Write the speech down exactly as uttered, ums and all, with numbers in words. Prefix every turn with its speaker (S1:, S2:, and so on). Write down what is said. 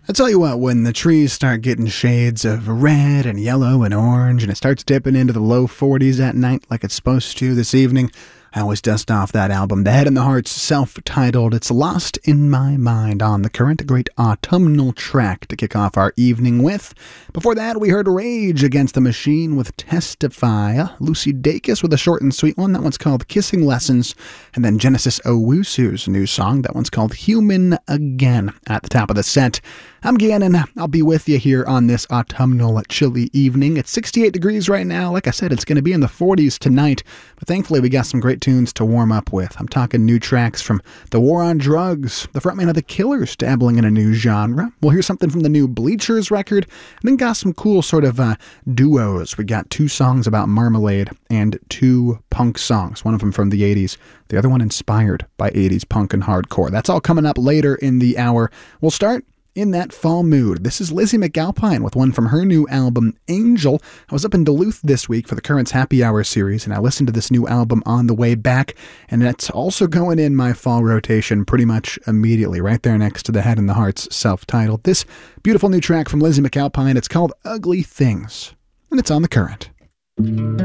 S1: I tell you what, when the trees start getting shades of red and yellow and orange and it starts dipping into the low forties at night like it's supposed to this evening, I always dust off that album, The Head and the Heart's self-titled It's Lost in My Mind on the current great autumnal track to kick off our evening with. Before that, we heard Rage Against the Machine with Testify, Lucy Dacus with a short and sweet one, that one's called Kissing Lessons, and then Genesis Owusu's new song, that one's called Human Again at the top of the set. I'm Gannon. I'll be with you here on this autumnal chilly evening. It's sixty-eight degrees right now. Like I said, it's going to be in the forties tonight, but thankfully we got some great tunes to warm up with. I'm talking new tracks from The War on Drugs, the frontman of The Killers dabbling in a new genre. We'll hear something from the new Bleachers record, and then got some cool sort of uh, duos. We got two songs about Marmalade and two punk songs, one of them from the eighties, the other one inspired by eighties punk and hardcore. That's all coming up later in the hour. We'll start in that fall mood. This is Lizzie McAlpine with one from her new album, Angel. I was up in Duluth this week for the Currents Happy Hour series, and I listened to this new album on the way back, and it's also going in my fall rotation pretty much immediately, right there next to The Head and the Heart's self-titled. This beautiful new track from Lizzie McAlpine, it's called Ugly Things, and it's on The Current.